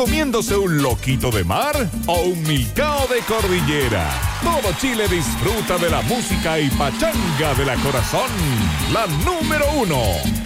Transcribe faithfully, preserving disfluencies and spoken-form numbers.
comiéndose un loquito de mar o un milcao de cordillera. Todo Chile disfruta de la música y pachanga de la Corazón, la número uno.